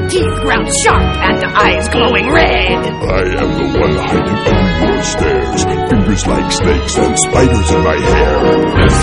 teeth ground sharp and eyes glowing red. I am the one hiding under your stairs, fingers like snakes and spiders in my hair.